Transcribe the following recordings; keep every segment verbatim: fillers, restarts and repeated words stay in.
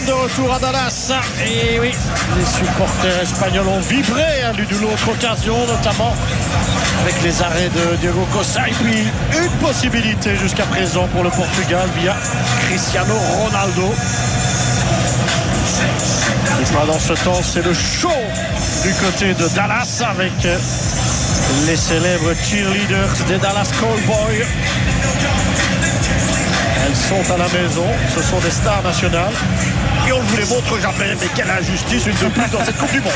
de retour à Dallas. Et oui, les supporters espagnols ont vibré à l'une ou l'autre occasion, notamment avec les arrêts de Diego Costa. Et puis une possibilité jusqu'à présent pour le Portugal via Cristiano Ronaldo. Et pendant ce temps, c'est le show du côté de Dallas avec les célèbres cheerleaders des Dallas Cowboys. Elles sont à la maison, ce sont des stars nationales. Et on ne vous les montre jamais, mais quelle injustice, une de plus dans cette Coupe du Monde.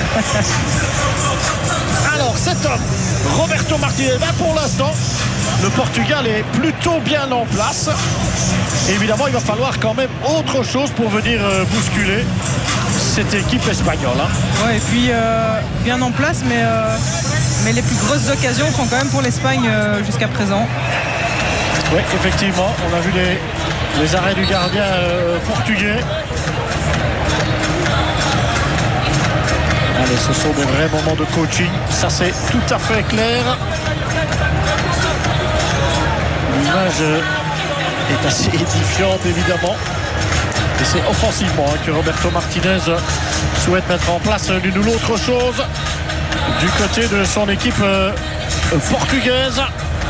Alors cet homme, Roberto Martinez, ben pour l'instant, le Portugal est plutôt bien en place. Évidemment, il va falloir quand même autre chose pour venir euh, bousculer cette équipe espagnole. Hein. Ouais, et puis euh, bien en place, mais, euh, mais les plus grosses occasions sont quand même pour l'Espagne euh, jusqu'à présent. Oui, effectivement, on a vu les, les arrêts du gardien euh, portugais. Allez, ce sont des vrais moments de coaching, ça c'est tout à fait clair. L'image est assez édifiante évidemment. Et c'est offensivement hein, que Roberto Martinez souhaite mettre en place l'une ou l'autre chose du côté de son équipe euh, portugaise.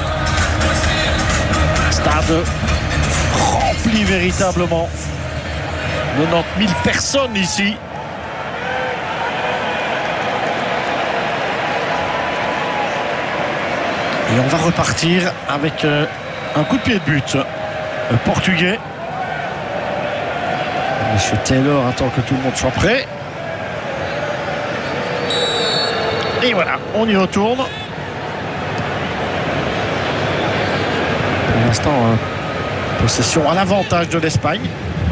Stade rempli véritablement. quatre-vingt-dix mille personnes ici. Et on va repartir avec euh, un coup de pied de but euh, portugais. Monsieur Taylor attend que tout le monde soit prêt. Et voilà, on y retourne. Pour l'instant, euh, possession à l'avantage de l'Espagne.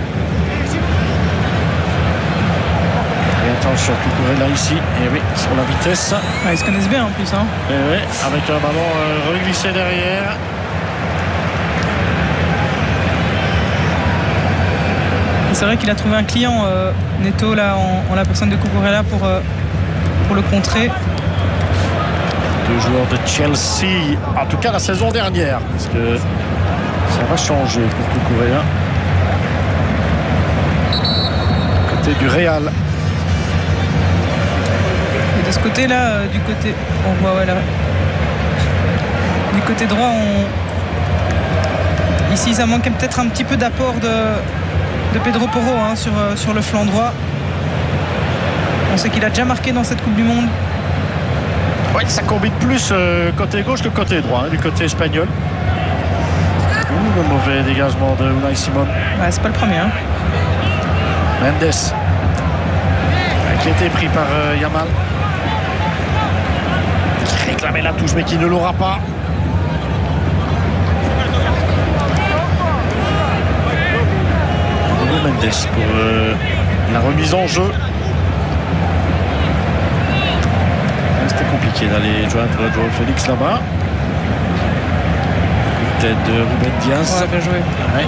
Et attention, Cucurella ici. Et oui, sur la vitesse. Ah, ils se connaissent bien en plus. Hein. Et oui, avec un ballon euh, reglissé derrière. C'est vrai qu'il a trouvé un client, euh, Neto, là, en, en la personne de Cucurella pour, euh, pour le contrer. Deux joueurs de Chelsea, en tout cas la saison dernière, parce que ça va changer pour Cucurella. Côté du Real. Et de ce côté-là, euh, du côté, on voit, ouais, là, du côté droit, on... ici ça manquait peut-être un petit peu d'apport de, de Pedro Porro hein, sur, euh, sur le flanc droit. On sait qu'il a déjà marqué dans cette Coupe du Monde. Oui, ça combine plus euh, côté gauche que côté droit, hein, du côté espagnol. Ouh, le mauvais dégagement de Unai Simon. Ouais, c'est pas le premier. Hein. Mendes, qui a été pris par euh, Yamal. Qui réclamait la touche, mais qui ne l'aura pas. Mendes pour euh, la remise en jeu. C'était compliqué d'aller joindre Joao Félix là-bas. Tête de Ruben Diaz. Ouais, bien joué. Ouais.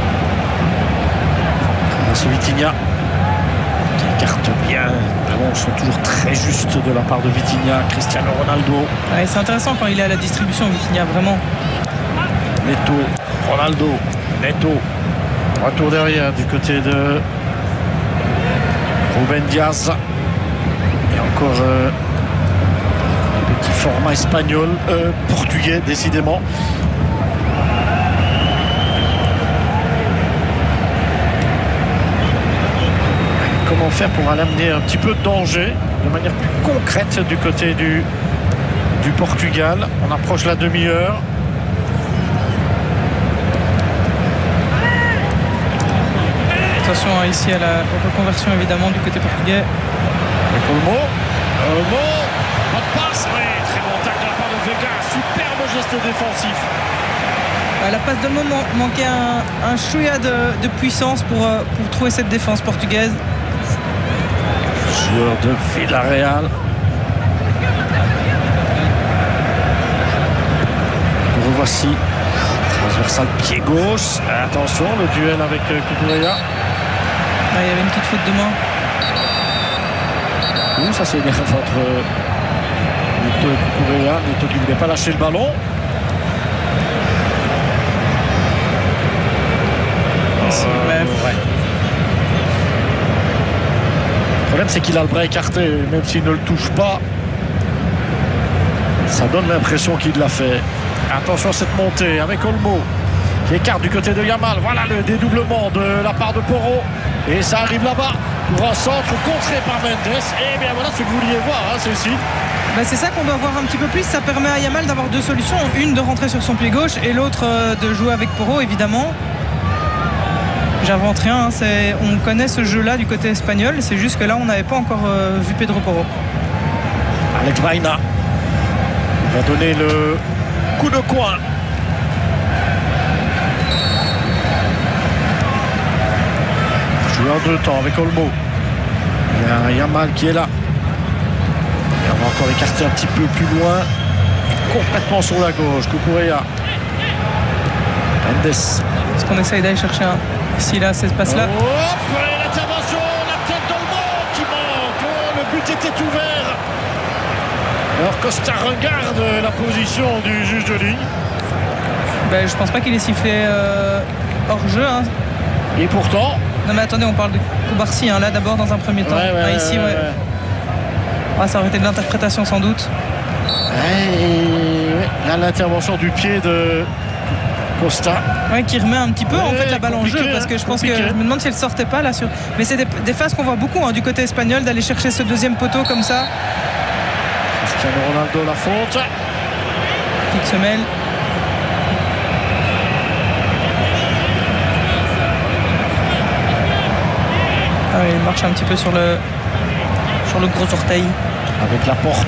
C'est Vitinha qui écarte bien. Les ballons sont toujours très justes de la part de Vitinha. Cristiano Ronaldo. Ouais, c'est intéressant quand il est à la distribution, Vitinha, vraiment. Neto, Ronaldo, Neto. Retour derrière du côté de Ruben Diaz. Et encore euh, un petit format espagnol, euh, portugais décidément. Comment faire pour aller amener un petit peu de danger de manière plus concrète du côté du, du Portugal. On approche la demi-heure. Attention hein, ici à la reconversion évidemment du côté portugais. Olmo, Olmo, bonne passe, oui, très bon tacle de la part de Vega, superbe geste défensif. La passe de Olmo manquait un, un chouïa de, de puissance pour, pour trouver cette défense portugaise. Joueur de Villarreal. Revoici. Transversal pied gauche. Attention, le duel avec Cucurella. Ah, il y avait une petite faute de main. Ouh, ça c'est bien votre Neto et Cucurella. Neto qui ne voulait pas lâcher le ballon. Ici, euh, ouais. ouais. c'est qu'il a le bras écarté, même s'il ne le touche pas. Ça donne l'impression qu'il l'a fait. Attention à cette montée avec Olmo qui écarte du côté de Yamal. Voilà le dédoublement de la part de Porro. Et ça arrive là-bas pour un centre contré par Mendes. Et bien voilà ce que vous vouliez voir, hein, Cécile. Bah c'est ça qu'on doit voir un petit peu plus. Ça permet à Yamal d'avoir deux solutions. Une de rentrer sur son pied gauche et l'autre euh, de jouer avec Porro, évidemment. J'invente rien, hein. c'est... on connaît ce jeu-là du côté espagnol. C'est juste que là, on n'avait pas encore euh, vu Pedro Porro. Alex Baena va donner le coup de coin. Joué en deux temps avec Olmo. Il y a Yamal qui est là. Et on va encore écarter un petit peu plus loin. Complètement sur la gauche. Cucurella. Mendes. Est-ce qu'on essaye d'aller chercher un... Si là, ça se passe là. Oh, l'intervention, la tête d'Olmo qui manque. Oh, le but était ouvert. Alors Costa regarde la position du juge de ligne. Ben, je pense pas qu'il est sifflé euh, hors jeu. Hein. Et pourtant. Non mais attendez, on parle de Koubarsi hein, là d'abord dans un premier temps. Ouais, ouais, ah, ici, ouais. ouais. ouais. Ah, ça aurait été de l'interprétation sans doute. Ouais, là, l'intervention du pied de Costa. Ouais, qui remet un petit peu ouais, en fait la balle en jeu parce que je pense compliqué. que je me demande si elle sortait pas là sur. Mais c'est des, des phases qu'on voit beaucoup hein, du côté espagnol d'aller chercher ce deuxième poteau comme ça. Cristiano Ronaldo la faute. Petite semelle. Ah ouais, il marche un petit peu sur le sur le gros orteil. Avec la porte.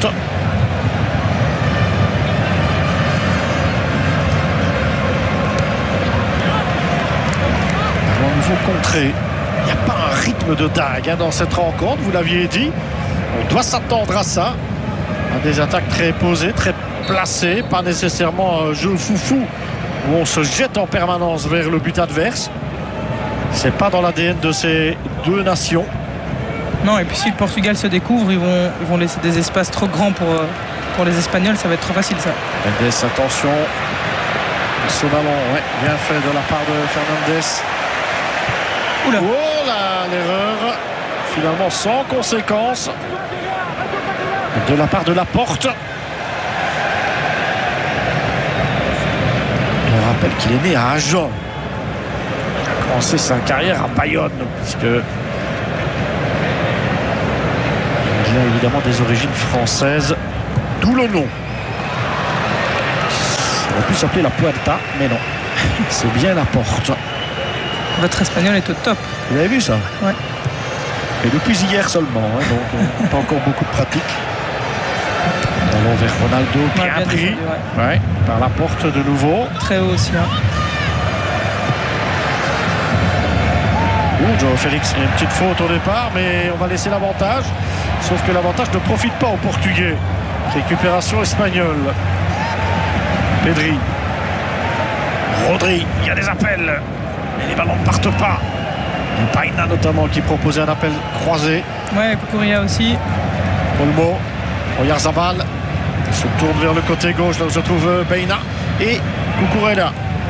Un nouveau contré. Il n'y a pas un rythme de dingue hein, dans cette rencontre, vous l'aviez dit. On doit s'attendre à ça. À des attaques très posées, très placées, pas nécessairement un jeu foufou où on se jette en permanence vers le but adverse. C'est pas dans l'A D N de ces deux nations. Non, et puis si le Portugal se découvre, ils vont, ils vont laisser des espaces trop grands pour, pour les Espagnols. Ça va être trop facile ça. Mendes, attention. Ce ballon, ouais, bien fait de la part de Fernandes. Oula. Oh là, l'erreur. Finalement sans conséquence. De la part de Laporte. On rappelle qu'il est né à Agen. Il a commencé sa carrière à Bayonne, puisque il a évidemment des origines françaises, d'où le nom. Ça aurait pu s'appeler la Puerta, mais non. C'est bien Laporte. Votre espagnol est au top. Vous avez vu ça? Ouais. Et depuis hier seulement, hein, donc euh, pas encore beaucoup de pratique. Ballon vers Ronaldo, bien, ouais, bien pris défendu, ouais. Ouais, par la porte de nouveau. Très haut aussi. Hein. Ouh, Joao Félix, une petite faute au départ, mais on va laisser l'avantage. Sauf que l'avantage ne profite pas aux Portugais. Récupération espagnole. Pedri. Rodri, il y a des appels. Mais les ballons ne partent pas. Baena notamment qui proposait un appel croisé. Ouais, Cucurella aussi. Olmo, Oyarzabal se tourne vers le côté gauche, là où se trouve Baena et Cucurella.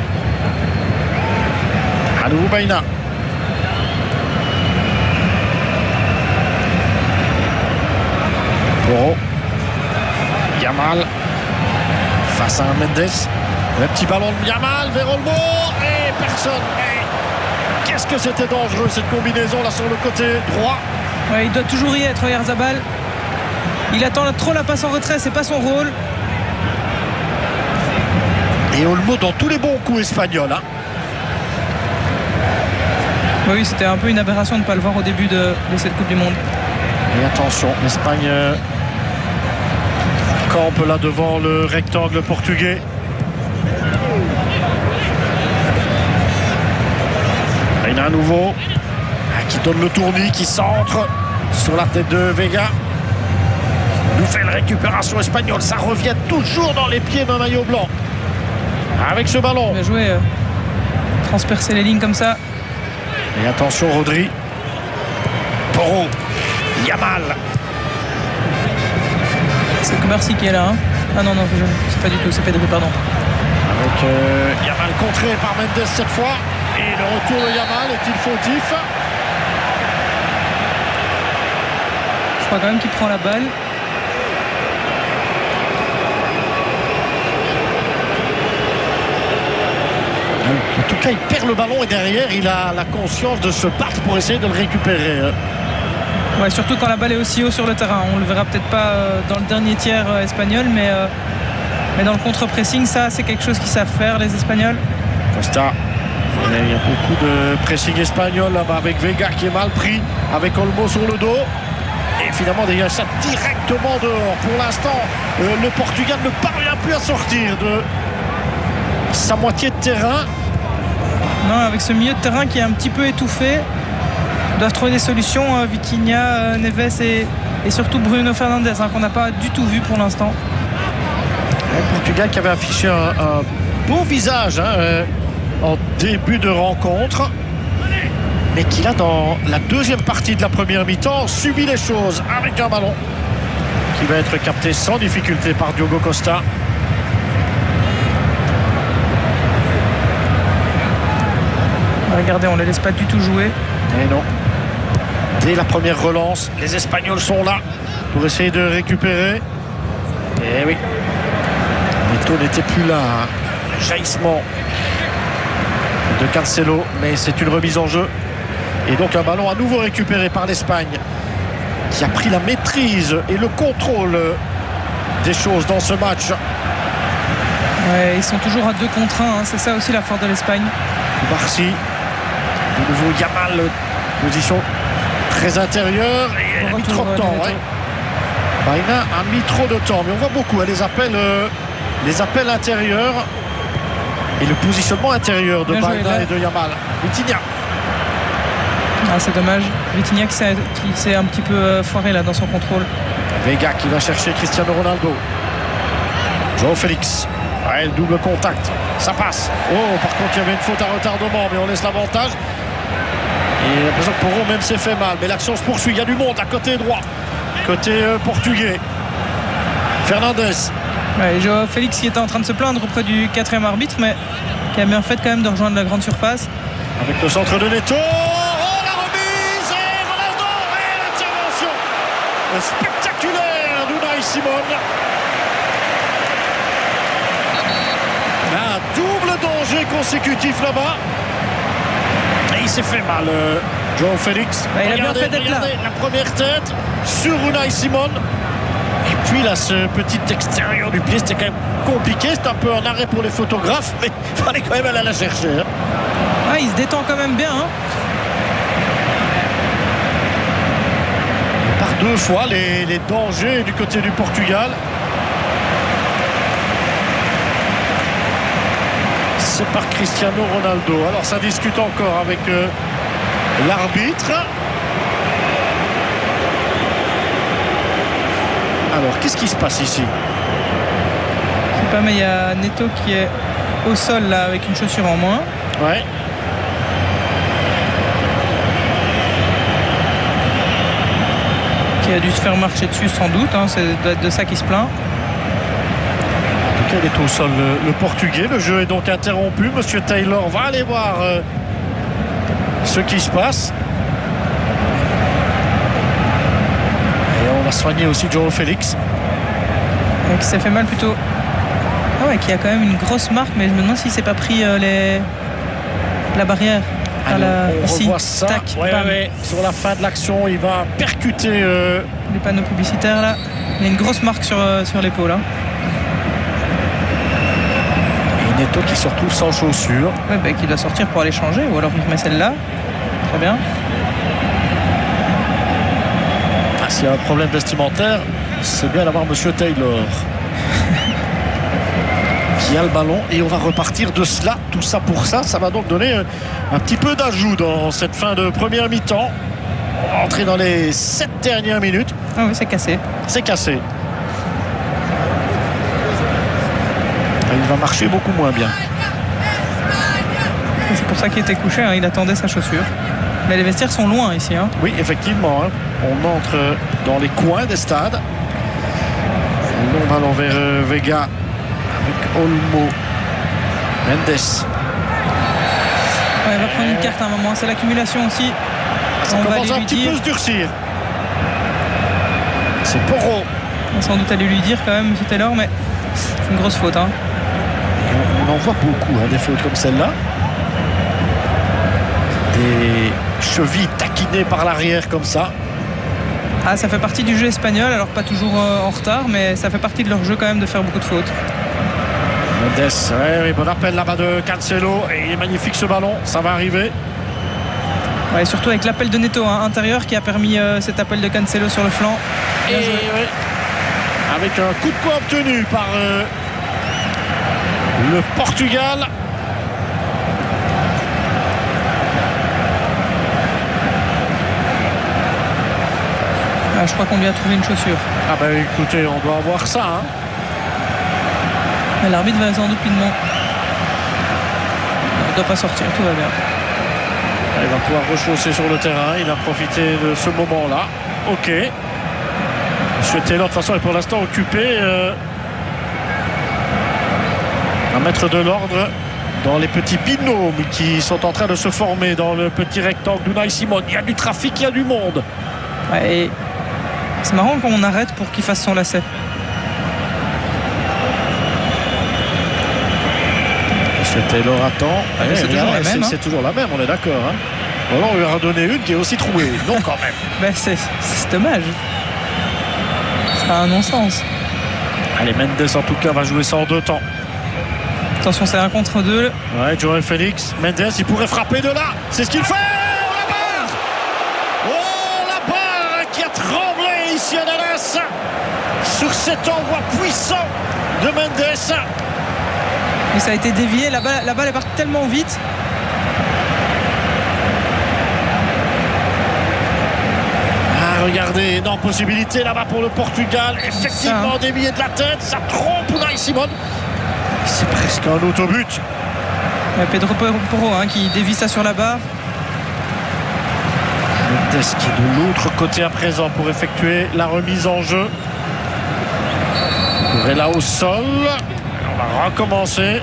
À nouveau Baena. Porro. Yamal face à un Mendes. Le petit ballon de Yamal vers Olmo et personne. Et qu'est-ce que c'était dangereux cette combinaison là sur le côté droit. Ouais, il doit toujours y être, Oyarzabal. Il attend trop la passe en retrait, c'est pas son rôle. Et Olmo dans tous les bons coups espagnols. Hein. Oui, c'était un peu une aberration de ne pas le voir au début de, de cette Coupe du Monde. Et attention, l'Espagne campe là devant le rectangle portugais. Il y en a un nouveau qui donne le tournis, qui centre sur la tête de Vega. Nouvelle récupération espagnole, ça revient toujours dans les pieds d'un maillot blanc. Avec ce ballon. Bien joué, euh, transpercer les lignes comme ça. Et attention Rodri. Porro. Yamal. C'est Koubarsi qui est là. Hein. Ah non, non, c'est pas du tout, c'est Pedri, pardon. Avec euh, Yamal contré par Mendes cette fois. Et le retour de Yamal est-il fautif? Je crois quand même qu'il prend la balle. En tout cas, il perd le ballon et derrière, il a la conscience de se battre pour essayer de le récupérer. Ouais, surtout quand la balle est aussi haut sur le terrain. On le verra peut-être pas dans le dernier tiers espagnol, mais, mais dans le contre-pressing, ça, c'est quelque chose qu'ils savent faire, les Espagnols. Costa. Il y a beaucoup de pressing espagnol là-bas avec Vega qui est mal pris, avec Olmo sur le dos. Et finalement, il ça directement dehors. Pour l'instant, euh, le Portugal ne parvient plus à sortir de sa moitié de terrain. Non, avec ce milieu de terrain qui est un petit peu étouffé, ils doivent trouver des solutions. euh, Vitinha, euh, Neves et, et surtout Bruno Fernandes, hein, qu'on n'a pas du tout vu pour l'instant. Le Portugal qui avait affiché un, un beau visage, hein, euh, en début de rencontre, mais qui là dans la deuxième partie de la première mi-temps subit les choses avec un ballon qui va être capté sans difficulté par Diogo Costa. Regardez, on ne les laisse pas du tout jouer. Et non. Dès la première relance, les Espagnols sont là pour essayer de récupérer. Et oui, Neto n'était plus là. Hein. Jaillissement de Cancelo, mais c'est une remise en jeu. Et donc un ballon à nouveau récupéré par l'Espagne, qui a pris la maîtrise et le contrôle des choses dans ce match. Ouais, ils sont toujours à deux contre un, hein. C'est ça aussi la force de l'Espagne. Barcy, de nouveau Yamal, position très intérieure, et il a mis trop de temps. Ouais. Baena a mis trop de temps, mais on voit beaucoup hein, les appels, euh, les appels intérieurs et le positionnement intérieur de Baena et de Yamal. Vitinha. Ah, c'est dommage. Vitinha qui s'est, qui s'est un petit peu foiré là dans son contrôle. Vega qui va chercher Cristiano Ronaldo. João Félix. Ouais, le double contact. Ça passe. Oh, par contre, il y avait une faute à retardement, mais on laisse l'avantage. Et l'impression que pour eux, même s'est fait mal. Mais l'action se poursuit. Il y a du monde à côté droit. Côté euh, portugais. Fernandes. Ouais, João Félix qui était en train de se plaindre auprès du quatrième arbitre, mais qui a bien fait quand même de rejoindre la grande surface. Avec le centre de Neto. Oh, la remise. Et Ronaldo. Et l'intervention spectaculaire d'Unai Simon. Un double danger consécutif là-bas. Et il s'est fait mal, euh, João Félix. Bah, il regardez, a bien fait d'être là. La première tête sur Unai Simon. Et puis là, ce petit extérieur du pied, c'était quand même compliqué. C'était un peu un arrêt pour les photographes, mais il fallait quand même aller la chercher. Hein. Ah, il se détend quand même bien. Hein. Par deux fois, les, les dangers du côté du Portugal. C'est par Cristiano Ronaldo. Alors ça discute encore avec euh, l'arbitre. Alors qu'est-ce qui se passe ici? Je sais pas, mais il y a Neto qui est au sol là avec une chaussure en moins. Ouais. Qui a dû se faire marcher dessus sans doute. Hein. C'est de ça qu'il se plaint. Il est au sol le, le portugais. Le jeu est donc interrompu. Monsieur Taylor va aller voir euh, ce qui se passe. Et on va soigner aussi João Félix. Et qui s'est fait mal plutôt. Ah ouais, qui a quand même une grosse marque, mais je me demande s'il s'est pas pris euh, les... la barrière. Alors, la... on Ici. revoit ça. Tac, ouais, ouais. Sur la fin de l'action, il va percuter euh... les panneaux publicitaires là. Il y a une grosse marque sur, euh, sur l'épaule. Hein. Neto qui se retrouve sans chaussures. Ouais, bah, qui doit sortir pour aller changer, ou alors il remet celle-là. Très bien. Ah, s'il y a un problème vestimentaire, c'est bien d'avoir Monsieur Taylor qui a le ballon. Et on va repartir de cela, tout ça pour ça. Ça va donc donner un petit peu d'ajout dans cette fin de première mi-temps. On va entrer dans les sept dernières minutes. Ah oui, c'est cassé. C'est cassé. Il va marcher beaucoup moins bien. C'est pour ça qu'il était couché, hein. Il attendait sa chaussure. Mais les vestiaires sont loin ici. Hein. Oui, effectivement. Hein. On entre dans les coins des stades. On va vers euh, Vega avec Olmo. Mendes. Ouais, il va prendre une carte à un moment. C'est l'accumulation aussi. Ça on commence va un lui petit dire. peu se durcir. C'est Porro. On va sans doute aller lui dire quand même tout à l'heure, mais c'est une grosse faute. Hein. On en voit beaucoup, hein, des fautes comme celle-là. Des chevilles taquinées par l'arrière comme ça. Ah, ça fait partie du jeu espagnol, alors pas toujours euh, en retard, mais ça fait partie de leur jeu quand même de faire beaucoup de fautes. Mendes, ouais, oui, bon appel là-bas de Cancelo. Et il est magnifique ce ballon, ça va arriver. Ouais, surtout avec l'appel de Neto hein, intérieur qui a permis euh, cet appel de Cancelo sur le flanc. Et oui, avec un coup de poing obtenu par euh, le Portugal. Ah, je crois qu'on lui a trouvé une chaussure. Ah bah écoutez, on doit avoir ça. Hein. L'arbitre va sans doute lui demander. Il ne doit pas sortir, tout va bien. Il va pouvoir rechausser sur le terrain. Il a profité de ce moment-là. Ok. Monsieur Taylor, de toute façon, est pour l'instant occupé euh, à mettre de l'ordre dans les petits binômes qui sont en train de se former dans le petit rectangle d'Unai Simon. Il y a du trafic, il y a du monde. Ouais, et c'est marrant qu'on arrête pour qu'il fasse son lacet. Monsieur Taylor attend. Ah, eh, c'est, toujours la même, c'est, hein. c'est toujours la même, on est d'accord. Hein. Voilà, on lui a donné une qui est aussi trouée. Non, quand même. Ben, c'est, c'est dommage. C'est un non-sens. Allez, Mendes en tout cas va jouer ça en deux temps. Attention, c'est un contre deux. Ouais, João Félix. Mendes, il pourrait frapper de là. C'est ce qu'il fait. Oh, la barre. Oh, la barre qui a tremblé ici à Dallas sur cet envoi puissant de Mendes. Mais ça a été dévié. La balle, la balle est partie tellement vite. Ah, regardez, non, possibilité là-bas pour le Portugal. Effectivement, ça, hein. Dévié de la tête. Ça trompe Unai Simon. C'est presque un autobut. Pedro Porro hein, qui dévie ça sur la barre. Mendes qui est de l'autre côté à présent pour effectuer la remise en jeu. Là au sol. On va recommencer.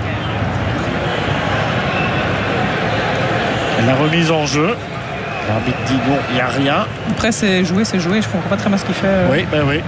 Et la remise en jeu. L'arbitre dit non, il n'y a rien. Après c'est joué, c'est joué. Je comprends pas très bien ce qu'il fait. Oui, ben oui.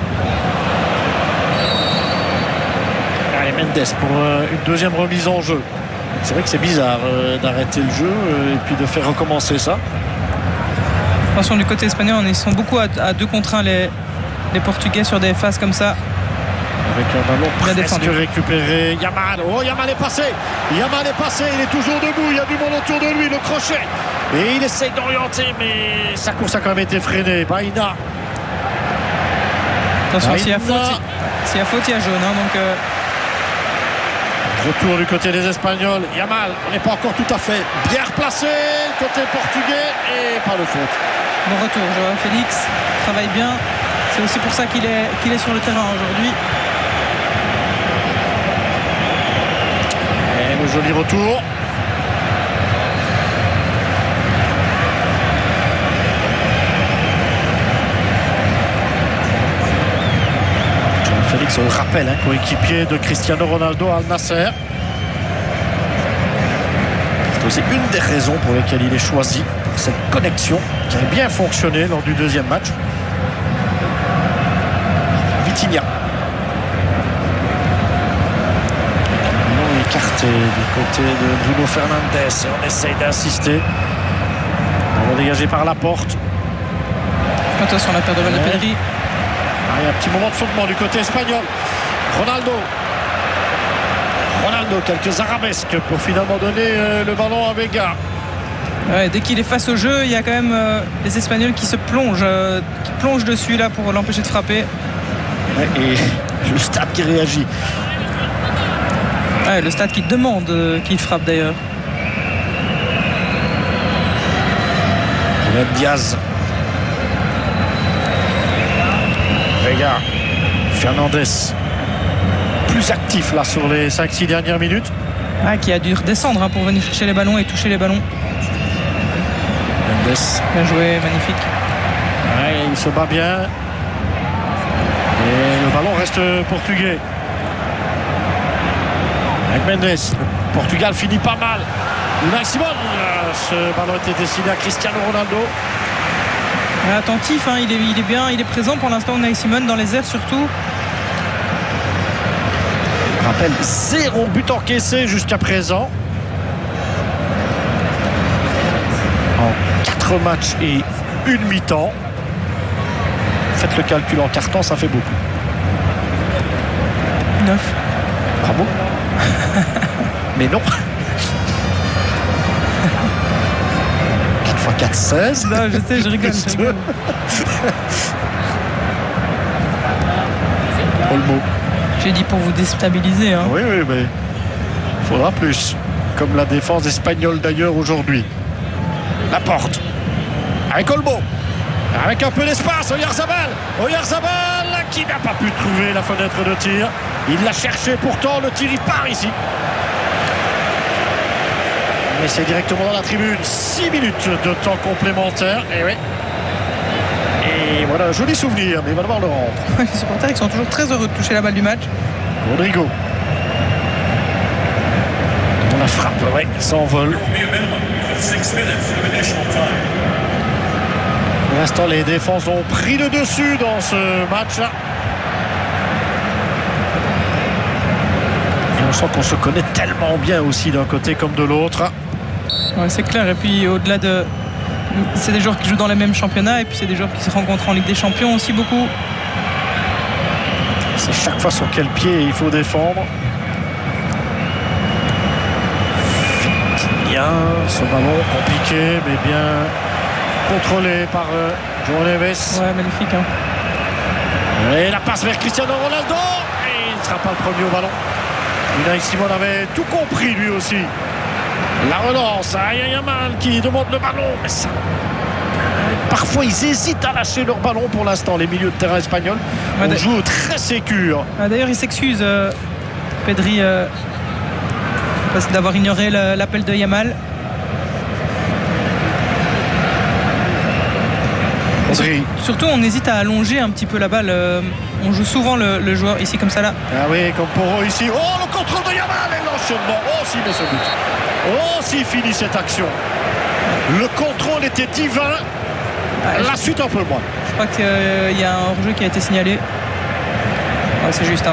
Mendes pour euh, une deuxième remise en jeu. C'est vrai que c'est bizarre euh, d'arrêter le jeu euh, et puis de faire recommencer ça. Attention du côté espagnol, ils sont beaucoup à, à deux contre un les, les Portugais sur des phases comme ça. Avec un ballon presque défendu. Récupéré. Yamal, oh Yamal est passé. Yamal est passé, il est toujours debout. Il y a du monde autour de lui, le crochet. Et il essaye d'orienter, mais sa course a quand même été freinée. Baïna. Attention, s'il y a faute, s'il y a faute, il y a jaune. Hein, donc. Euh... Retour du côté des Espagnols. Yamal, on n'est pas encore tout à fait bien replacé. Côté portugais et pas de faute. Bon retour, João Félix travaille bien. C'est aussi pour ça qu'il est, qu'il est sur le terrain aujourd'hui. Et le joli retour. Félix, on le rappelle, hein, coéquipier de Cristiano Ronaldo à Al Nasser. C'est aussi une des raisons pour lesquelles il est choisi. Cette connexion qui a bien fonctionné lors du deuxième match. Vitinha. Non écarté du côté de Bruno Fernandes. Et on essaye d'insister. On va dégager par la porte. Attention, la paire de Valladolid. Il y a un petit moment de flottement du côté espagnol. Ronaldo. Ronaldo, quelques arabesques pour finalement donner euh, le ballon à Vega. Ouais, dès qu'il est face au jeu, il y a quand même euh, les Espagnols qui se plongent, euh, qui plongent dessus là pour l'empêcher de frapper. Ouais, et le stade qui réagit. Ouais, le stade qui demande euh, qu'il frappe d'ailleurs. Ruben Diaz. Vega, Fernandes, plus actif là sur les cinq six dernières minutes. Ah, qui a dû redescendre hein, pour venir chercher les ballons et toucher les ballons. Mendes. Bien joué, magnifique. Ouais, il se bat bien. Et le ballon reste portugais. Avec Mendes, le Portugal finit pas mal. Unai Simon, ce ballon était destiné à Cristiano Ronaldo. Attentif, hein, il, est, il est bien, il est présent pour l'instant. Unai Simon dans les airs surtout. Je rappelle, zéro but encaissé jusqu'à présent. En quatre matchs et une mi-temps. Faites le calcul en quart temps, ça fait beaucoup. neuf. Bravo. Mais non. quatre fois quatre, seize. Non, je sais, je rigole. Je rigole. Olmo. J'ai dit pour vous déstabiliser. Hein. Oui, oui, mais il faudra plus. Comme la défense espagnole d'ailleurs aujourd'hui. La porte. Avec Olmo. Avec un peu d'espace. Oyarzabal. Oyarzabal qui n'a pas pu trouver la fenêtre de tir. Il l'a cherché pourtant. Le tir, il part ici. Mais c'est directement dans la tribune. six minutes de temps complémentaire. Et oui. Et voilà, joli souvenir, mais il va devoir le rendre. Les supporters ils sont toujours très heureux de toucher la balle du match. Rodrigo. On la frappe, ouais, s'envole. Pour l'instant, les défenses ont pris le dessus dans ce match-là. Et on sent qu'on se connaît tellement bien aussi d'un côté comme de l'autre. Ouais, c'est clair. Et puis au-delà de... C'est des joueurs qui jouent dans les mêmes championnats et puis c'est des joueurs qui se rencontrent en Ligue des Champions aussi beaucoup. C'est chaque fois sur quel pied il faut défendre. Bien, ce ballon compliqué mais bien contrôlé par euh, João Neves. Ouais, magnifique. Hein. Et la passe vers Cristiano Ronaldo. Et il ne sera pas le premier au ballon. Unai Simon avait tout compris lui aussi. La relance, il y a mal qui demande le ballon, mais ça... Parfois ils hésitent à lâcher leur ballon pour l'instant, les milieux de terrain espagnols. On ouais, joue très sécure. D'ailleurs il s'excuse euh, Pedri euh, d'avoir ignoré le, l'appel de Yamal. Pedri. Surtout on hésite à allonger un petit peu la balle. euh, On joue souvent le, le joueur ici comme ça là. Ah oui, comme Porro ici. Oh, le contrôle de Yamal et l'enchaînement. Oh, s'il met ce but. Oh, s'il finit cette action. Le contrôle était divin. Ah, la je... suite un peu moins. Je crois qu'il euh, y a un hors-jeu qui a été signalé. Ouais, c'est juste. Hein.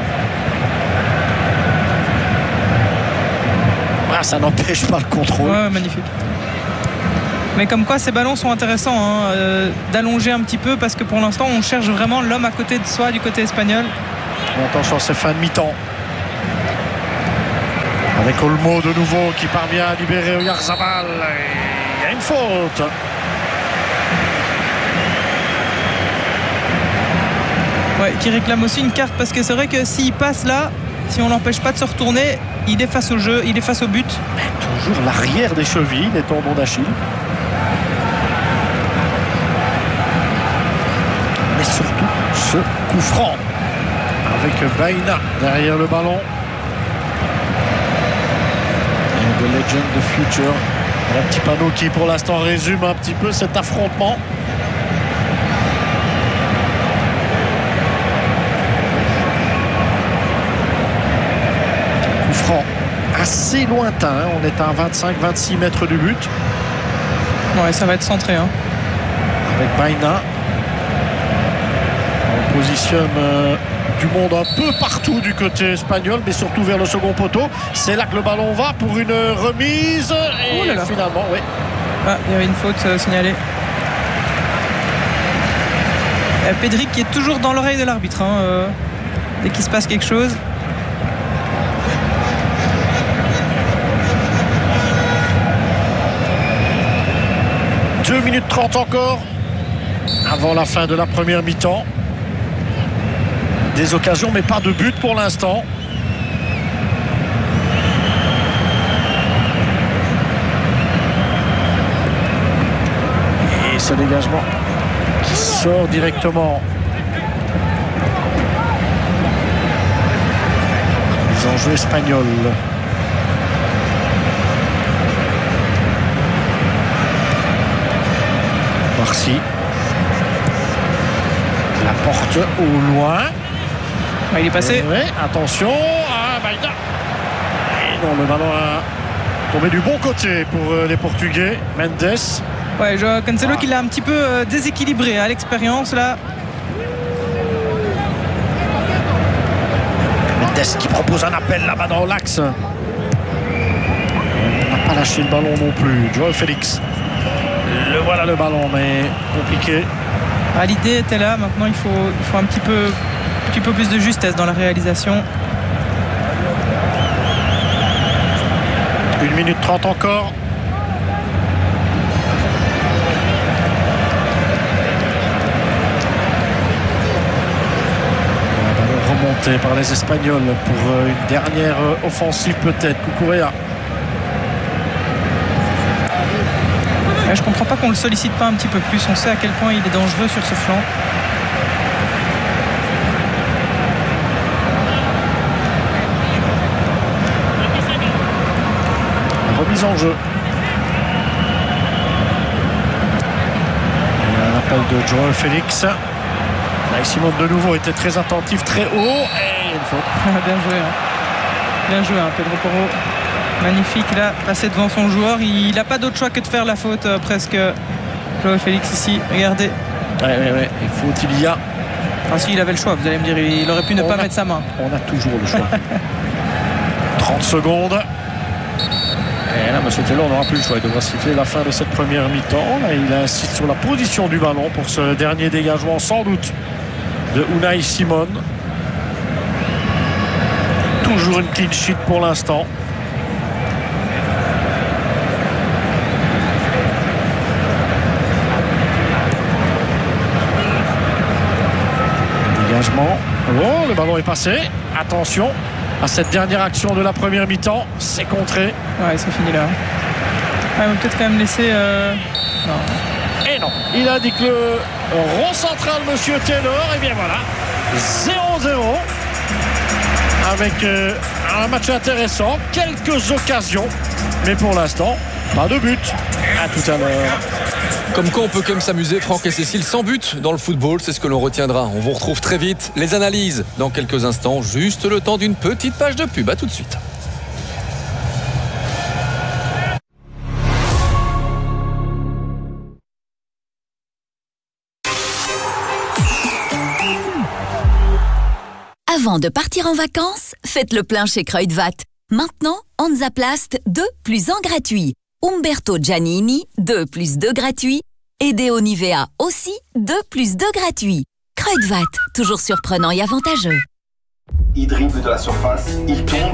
Ah, ça n'empêche pas le contrôle. Ouais, magnifique. Mais comme quoi ces ballons sont intéressants hein, euh, d'allonger un petit peu parce que pour l'instant on cherche vraiment l'homme à côté de soi du côté espagnol. Attention, c'est fin de mi-temps. Avec Olmo de nouveau qui parvient à libérer Oyarzabal. Il y a une faute. Ouais, qui réclame aussi une carte parce que c'est vrai que s'il passe là, si on l'empêche pas de se retourner, il est face au jeu, il est face au but. Mais toujours l'arrière des chevilles, les tendons d'Achille. Mais surtout ce coup franc avec Baïna derrière le ballon. Et The Legend, The Future. Un petit panneau qui pour l'instant résume un petit peu cet affrontement. Coup franc assez lointain, on est à vingt-cinq à vingt-six mètres du but. Ouais, ça va être centré hein. Avec Baïna. On positionne euh, du monde un peu partout du côté espagnol, mais surtout vers le second poteau. C'est là que le ballon va pour une remise. Et oh là là. Finalement, oui. Ah, il y avait une faute euh, signalée. Euh, Pedri qui est toujours dans l'oreille de l'arbitre hein, euh, dès qu'il se passe quelque chose. deux minutes trente encore avant la fin de la première mi-temps. Des occasions mais pas de but pour l'instant. Et ce dégagement qui sort directement. Les enjeux espagnols. Barcy. La porte au loin. Il est passé. Oui, attention. Ah, Baïna. Et non, le ballon a tombé du bon côté pour les Portugais. Mendes. Ouais, Joao Cancelo ah. qui l'a un petit peu euh, déséquilibré à l'expérience là. Mendes qui propose un appel là-bas dans l'axe. On n'a pas lâché le ballon non plus. Joao Félix. Le voilà le ballon, mais compliqué. Ah, l'idée était là, maintenant il faut, il faut un petit peu, un petit peu plus de justesse dans la réalisation. une minute trente encore. Remonté par les Espagnols pour une dernière offensive peut-être. Cucurella. Je comprends pas qu'on le sollicite pas un petit peu plus. On sait à quel point il est dangereux sur ce flanc. Remise en jeu. Un appel de Joao Félix. Simon de nouveau était très attentif, très haut. Et une faute. Bien joué. Hein. Bien joué, hein, Pedro Porro. Magnifique, là, passé devant son joueur. Il n'a pas d'autre choix que de faire la faute, euh, presque. Joao Félix ici, regardez. Ouais, ouais, ouais. Il faut il y a. Enfin, si, il avait le choix, vous allez me dire, il aurait pu ne on pas a, mettre sa main. On a toujours le choix. trente secondes. Et là, M. Taylor n'aura plus le choix. Il devra siffler la fin de cette première mi-temps. Là, il insiste sur la position du ballon pour ce dernier dégagement, sans doute, de Unai Simon. Toujours une clean sheet pour l'instant. Dégagement. Oh, le ballon est passé. Attention à cette dernière action de la première mi-temps. C'est contré. Ouais, c'est fini là. Ah, on va peut-être quand même laisser... Euh... Non. Et non, il indique le rond central, Monsieur Taylor. Et bien voilà, zéro zéro. Avec euh, un match intéressant, quelques occasions. Mais pour l'instant, pas de but. À tout à l'heure. Comme quoi on peut quand même s'amuser, Franck et Cécile, sans but dans le football, c'est ce que l'on retiendra. On vous retrouve très vite, les analyses dans quelques instants, juste le temps d'une petite page de pub. À tout de suite. Avant de partir en vacances, faites le plein chez Kruidvat. Maintenant, Hansaplast deux plus un gratuit. Umberto Giannini deux plus deux gratuit. Et Deo Nivea aussi deux plus deux gratuit. Kruidvat, toujours surprenant et avantageux. Il dribble de la surface, il tombe.